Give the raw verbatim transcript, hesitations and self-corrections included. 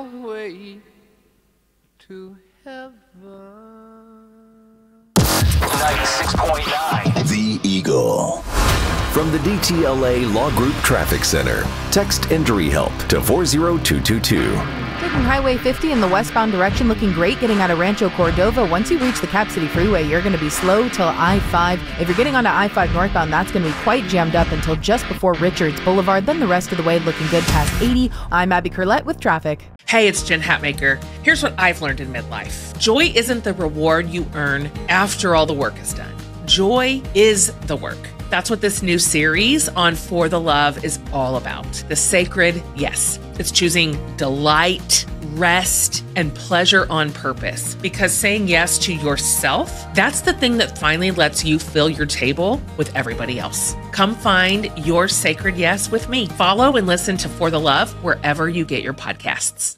your way to heaven. ninety-six point nine The Eagle. From the D T L A Law Group Traffic Center, text Injury Help to four zero two two two. Taking Highway fifty in the westbound direction, looking great getting out of Rancho Cordova. Once you reach the Cap City Freeway, you're going to be slow till I five. If you're getting onto I five northbound, that's going to be quite jammed up until just before Richards Boulevard. Then the rest of the way looking good past eighty. I'm Abby Curlette with traffic. Hey, it's Jen Hatmaker. Here's what I've learned in midlife. Joy isn't the reward you earn after all the work is done. Joy is the work. That's what this new series on For the Love is all about. The sacred yes. It's choosing delight, rest, and pleasure on purpose. Because saying yes to yourself, that's the thing that finally lets you fill your table with everybody else. Come find your sacred yes with me. Follow and listen to For the Love wherever you get your podcasts.